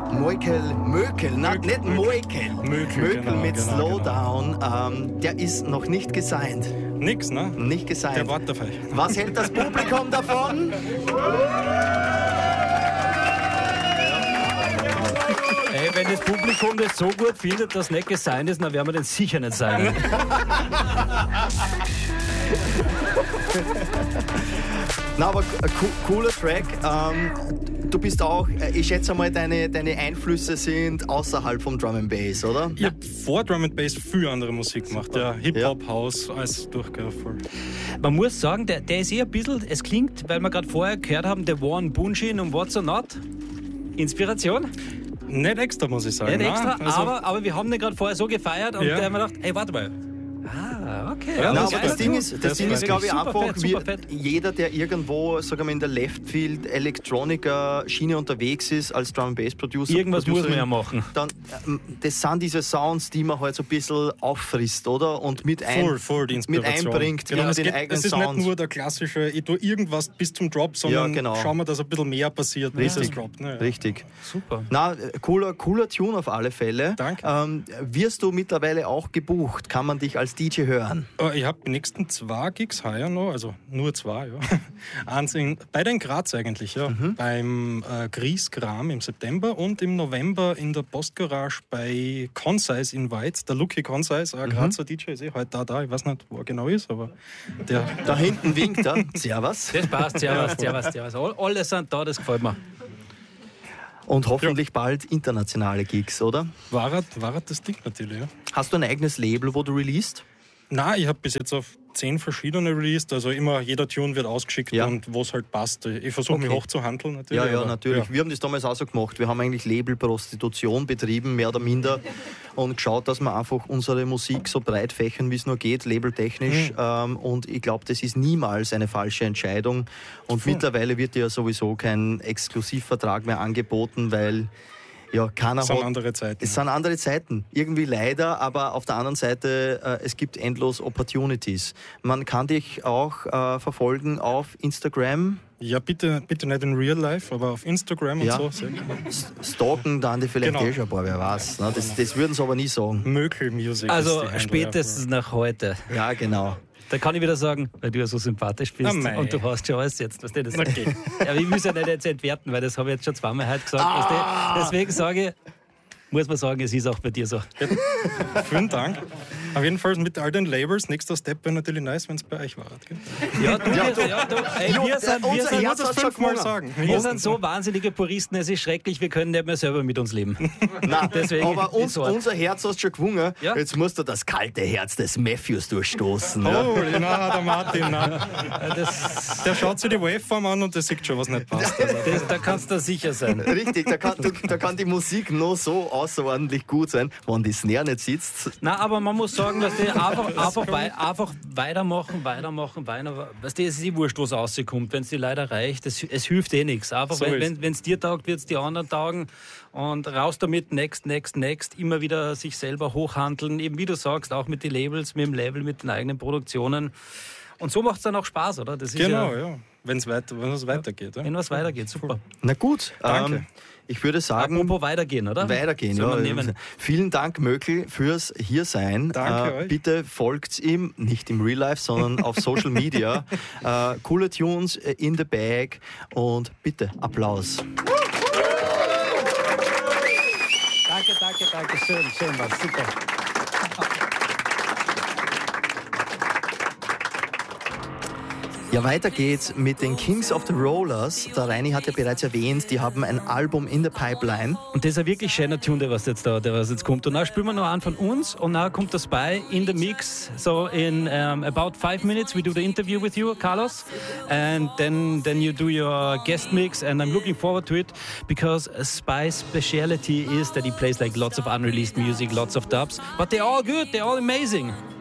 Mökel, nicht Mökel. Mökel mit genau. Slowdown. Der ist noch nicht gesigned. Nix, ne? Nicht gesigned. Der wartet auf euch. Was hält das Publikum davon? Ey, wenn das Publikum das so gut findet, dass nicht gesigned ist, dann werden wir den sicher nicht sein. Na, aber cooler Track. Du bist auch, ich schätze mal, deine Einflüsse sind außerhalb vom Drum and Bass, oder? Ich habe vor Drum and Bass viel andere Musik gemacht. Ja, Hip-Hop, House, alles voll. Man muss sagen, der ist ein bisschen, es klingt, weil wir gerade vorher gehört haben, The One, Bunshin und What's or Not. Inspiration? Nicht extra, muss ich sagen. Nicht extra, also, aber wir haben den gerade vorher so gefeiert und da haben wir gedacht, ey, warte mal. Ah, okay. Ja, Na, das aber das Ding ist, glaube ich, super einfach, fett. jeder, der irgendwo, sagen wir, in der Leftfield Elektroniker-Schiene unterwegs ist, als Drum-and-Bass-Producer. Irgendwas muss man ja machen. Dann, das sind diese Sounds, die man halt so ein bisschen auffrisst, oder? Und mit einbringt genau, in den eigenen es ist Sounds. nicht nur der klassische, ich tue irgendwas bis zum Drop, sondern schauen wir, dass ein bisschen mehr passiert, bis es droppt. Ne? Richtig. Super. Na, cooler Tune auf alle Fälle. Danke. Wirst du mittlerweile auch gebucht? Kann man dich als DJ hören? Ich habe die nächsten 2 Gigs heuer noch, also nur 2, ja. Eins beide in Graz eigentlich, ja. Beim Grieskram im September und im November in der Postgarage bei Concise in Weiz, der Lucky Concise, ein Grazer DJ, ist heute da. Ich weiß nicht, wo er genau ist, aber der... Da hinten winkt er. Servus. Das passt, servus. Alle sind da, das gefällt mir. Und hoffentlich bald internationale Gigs, oder? War das Ding natürlich, ja. Hast du ein eigenes Label, wo du released? Nein, ich habe bis jetzt auf 10 verschiedene released, also immer jeder Tune wird ausgeschickt und wo es halt passt. Ich versuche mich hochzuhandeln natürlich. Ja, natürlich. Wir haben das damals auch so gemacht. Wir haben eigentlich Label-Prostitution betrieben, mehr oder minder, und geschaut, dass wir einfach unsere Musik so breit fächern, wie es nur geht, labeltechnisch. Und ich glaube, das ist niemals eine falsche Entscheidung. Und mittlerweile wird ja sowieso kein Exklusivvertrag mehr angeboten, weil keiner es sind andere Zeiten. Es sind andere Zeiten. Irgendwie leider, aber auf der anderen Seite, es gibt endlos Opportunities. Man kann dich auch verfolgen auf Instagram. Ja, bitte nicht in Real Life, aber auf Instagram und so. Sehr gerne. Stalken dann die vielleicht schon ein paar, wer weiß. Ne? Das würden sie aber nie sagen. Mökel Music. Also spätestens nach heute. Ja, genau. Da kann ich wieder sagen, weil du ja so sympathisch bist und du hast schon alles jetzt. Was das okay. Ja, aber ich will es ja nicht jetzt entwerten, weil das habe ich jetzt schon zweimal heute gesagt. Deswegen sage ich, muss man sagen, es ist auch bei dir so. Ja, vielen Dank. Auf jeden Fall mit all den Labels, nächster Step wäre natürlich nice, wenn es bei euch war. Wir sind so wahnsinnige Puristen, es ist schrecklich, wir können nicht mehr selber mit uns leben. Nein, deswegen aber unser Herz hast schon gewungen. Ja? Jetzt musst du das kalte Herz des Matthews durchstoßen. Oh, der Martin. Der schaut sich die Waveform an und der sieht schon, was nicht passt. Also. Da kannst du sicher sein. Richtig, da kann die Musik noch so außerordentlich gut sein, wenn die Snare nicht sitzt. Nein, aber man muss sagen, dass die einfach weitermachen. Weißt du, es ist wurscht, was rauskommt. Wenn es dir leider reicht, es hilft eh nichts. Einfach, so wenn es dir taugt, wird es die anderen taugen. Und raus damit, next. Immer wieder sich selber hochhandeln. Eben wie du sagst, auch mit den Labels, mit dem Label, mit den eigenen Produktionen. Und so macht es dann auch Spaß, oder? Das ist ja. Wenn es weitergeht. Ja. Wenn was weitergeht, super. Na gut, danke. Ich würde sagen... Apropos weitergehen, oder? Weitergehen, ja. Vielen Dank, Mökel, fürs Hiersein. Danke euch. Bitte folgt ihm, nicht im Real Life, sondern auf Social Media. Coole Tunes in the bag und bitte Applaus. Danke. Schön was. Super. Ja, weiter geht's mit den Kings of the Rollers. Der Reini hat ja bereits erwähnt, die haben ein Album in der Pipeline. Und das ist ein wirklich schöner Tune, der was jetzt kommt. Und dann spielen wir noch einen von uns und dann kommt das bei in the mix. So in about 5 minutes we do the interview with you, Carlos. And then you do your guest mix and I'm looking forward to it because Spy's speciality is that he plays like lots of unreleased music, lots of dubs. But they're all good, they're all amazing.